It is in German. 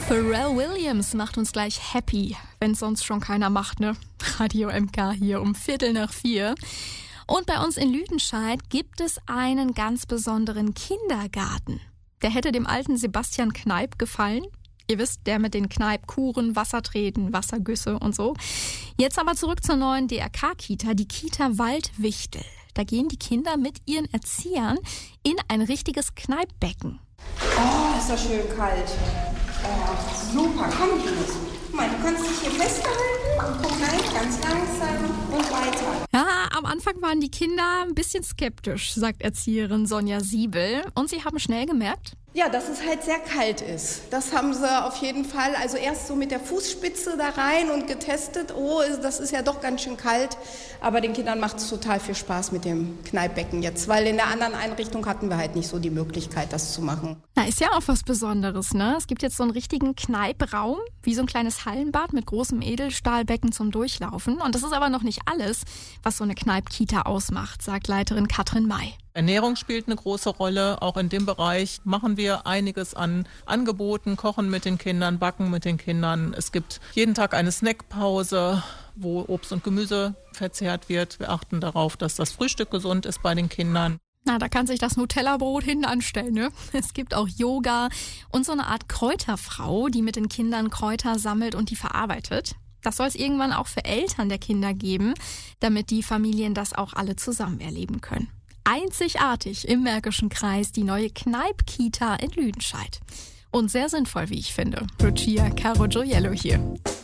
Pharrell Williams macht uns gleich happy, wenn es sonst schon keiner macht, ne? Radio MK hier um 4:45. Und bei uns in Lüdenscheid gibt es einen ganz besonderen Kindergarten. Der hätte dem alten Sebastian Kneipp gefallen. Ihr wisst, der mit den Kneippkuren, Wassertreten, Wassergüsse und so. Jetzt aber zurück zur neuen DRK-Kita, die Kita Waldwichtel. Da gehen die Kinder mit ihren Erziehern in ein richtiges Kneippbecken. Oh, ist das schön kalt. Oh, super, komm Jungs. Guck mal, du kannst dich hier festhalten und guck rein, ganz langsam und weiter. Ja, am Anfang waren die Kinder ein bisschen skeptisch, sagt Erzieherin Sonja Siebel. Und sie haben schnell gemerkt, Ja, dass es halt sehr kalt ist. Das haben sie auf jeden Fall, also erst so mit der Fußspitze da rein und getestet. Oh, das ist ja doch ganz schön kalt. Aber den Kindern macht es total viel Spaß mit dem Kneippbecken jetzt, weil in der anderen Einrichtung hatten wir halt nicht so die Möglichkeit, das zu machen. na, ist ja auch was Besonderes, ne? Es gibt jetzt so einen richtigen Kneipraum, wie so ein kleines Hallenbad mit großem Edelstahlbecken zum Durchlaufen. Und das ist aber noch nicht alles, was so eine Kneipp-Kita ausmacht, sagt Leiterin Katrin May. Ernährung spielt eine große Rolle. Auch in dem Bereich machen wir einiges an Angeboten, kochen mit den Kindern, backen mit den Kindern. Es gibt jeden Tag eine Snackpause, wo Obst und Gemüse verzehrt wird. Wir achten darauf, dass das Frühstück gesund ist bei den Kindern. Na, da kann sich das Nutella-Brot hinten anstellen, ne? Es gibt auch Yoga und so eine Art Kräuterfrau, die mit den Kindern Kräuter sammelt und die verarbeitet. Das soll es irgendwann auch für Eltern der Kinder geben, damit die Familien das auch alle zusammen erleben können. Einzigartig im Märkischen Kreis die neue Kneipp-Kita in Lüdenscheid. Und sehr sinnvoll, wie ich finde. Lucia Caro Gioiello hier.